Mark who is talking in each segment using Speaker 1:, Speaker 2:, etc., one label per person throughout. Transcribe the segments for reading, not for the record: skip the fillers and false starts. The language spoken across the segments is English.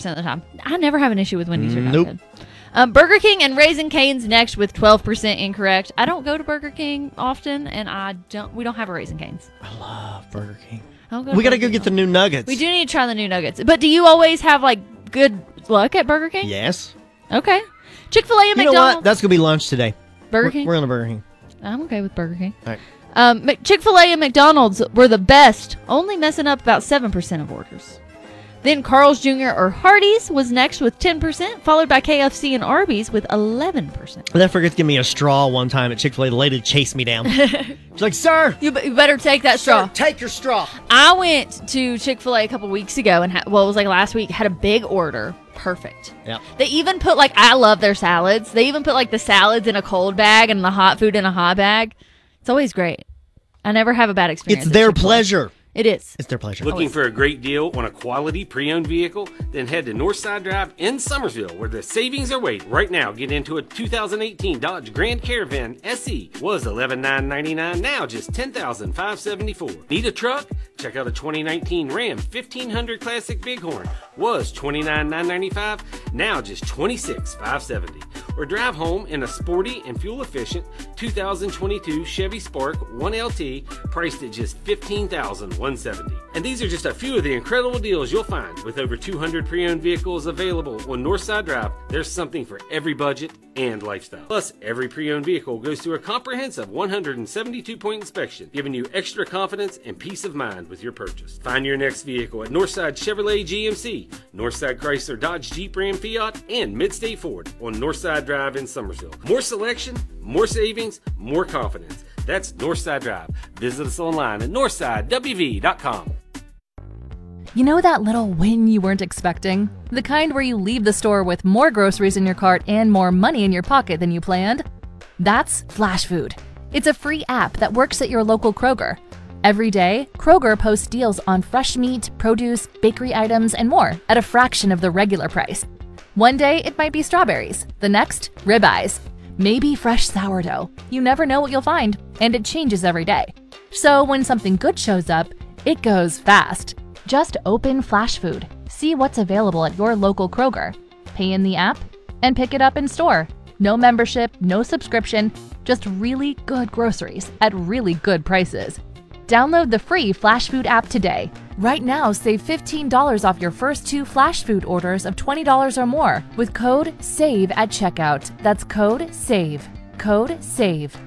Speaker 1: of the time. I never have an issue with Wendy's or
Speaker 2: Nope.
Speaker 1: Dunkin'. Burger King and Raising Cane's next with 12% incorrect. I don't go to Burger King often, and we don't have a Raising Cane's.
Speaker 2: I love Burger King.
Speaker 1: We
Speaker 2: got to go get the new nuggets.
Speaker 1: We do need to try the new nuggets. But do you always have, like, good luck at Burger King?
Speaker 2: Yes.
Speaker 1: Okay. Chick-fil-A and
Speaker 2: You know
Speaker 1: McDonald's.
Speaker 2: what? That's going to be lunch today.
Speaker 1: Burger King?
Speaker 2: We're on a Burger King.
Speaker 1: I'm okay with Burger King.
Speaker 2: All right.
Speaker 1: Chick-fil-A and McDonald's were the best, only messing up about 7% of orders. Then Carl's Jr. or Hardee's was next with 10%, followed by KFC and Arby's with 11%.
Speaker 2: They forgot to give me a straw one time at Chick-fil-A. The lady chased me down. She's like, sir.
Speaker 1: You better take that straw.
Speaker 2: Sir, take your straw.
Speaker 1: I went to Chick-fil-A a couple weeks ago and it was like last week, had a big order. Perfect.
Speaker 2: Yep.
Speaker 1: They even put I love their salads. They even put the salads in a cold bag and the hot food in a hot bag. It's always great. I never have a bad experience.
Speaker 2: It's their pleasure.
Speaker 1: It is.
Speaker 2: It's their pleasure.
Speaker 3: Looking for a great deal on a quality pre-owned vehicle? Then head to Northside Drive in Summersville, where the savings are waiting. Right now, get into a 2018 Dodge Grand Caravan SE. Was $11,999, now just $10,574. Need a truck? Check out a 2019 Ram 1500 Classic Bighorn. Was $29,995, now just $26,570. Or drive home in a sporty and fuel-efficient 2022 Chevy Spark 1LT, priced at just $15,170. And these are just a few of the incredible deals you'll find. With over 200 pre-owned vehicles available on Northside Drive, there's something for every budget and lifestyle. Plus, every pre-owned vehicle goes through a comprehensive 172-point inspection, giving you extra confidence and peace of mind with your purchase. Find your next vehicle at Northside Chevrolet GMC, Northside Chrysler Dodge Jeep Ram Fiat, and Midstate Ford on Northside Drive in Summersville. More selection, more savings, more confidence. That's Northside Drive. Visit us online at northsidewv.com.
Speaker 4: You know that little win you weren't expecting? The kind where you leave the store with more groceries in your cart and more money in your pocket than you planned? That's Flash Food. It's a free app that works at your local Kroger. Every day, Kroger posts deals on fresh meat, produce, bakery items, and more at a fraction of the regular price. One day, it might be strawberries. The next, ribeyes. Maybe fresh sourdough. You never know what you'll find, and it changes every day. So when something good shows up, it goes fast. Just open Flash Food, see what's available at your local Kroger, pay in the app, and pick it up in store. No membership, no subscription, just really good groceries at really good prices. Download the free Flash Food app today. Right now, save $15 off your first 2 Flash Food orders of $20 or more with code SAVE at checkout. That's code SAVE. Code SAVE.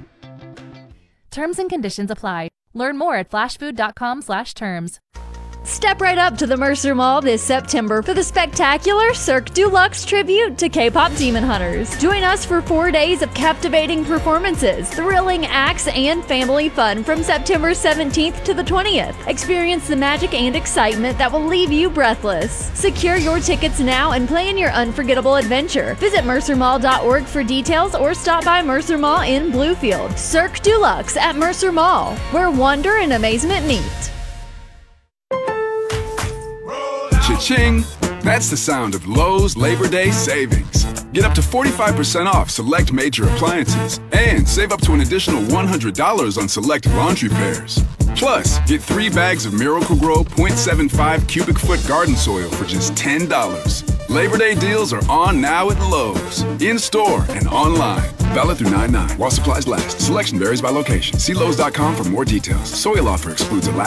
Speaker 4: Terms and conditions apply. Learn more at flashfood.com/terms.
Speaker 1: Step right up to the Mercer Mall this September for the spectacular Cirque du Luxe tribute to K-pop Demon Hunters. Join us for 4 days of captivating performances, thrilling acts, and family fun from September 17th to the 20th. Experience the magic and excitement that will leave you breathless. Secure your tickets now and plan your unforgettable adventure. Visit mercermall.org for details or stop by Mercer Mall in Bluefield. Cirque du Luxe at Mercer Mall, where wonder and amazement meet.
Speaker 5: Cha-ching! That's the sound of Lowe's Labor Day savings. Get up to 45% off select major appliances and save up to an additional $100 on select laundry pairs. Plus, get 3 bags of Miracle-Gro 0.75 cubic foot garden soil for just $10. Labor Day deals are on now at Lowe's, in-store and online. Valid through 9/9 while supplies last. Selection varies by location. See Lowe's.com for more details. Soil offer excludes Alaska.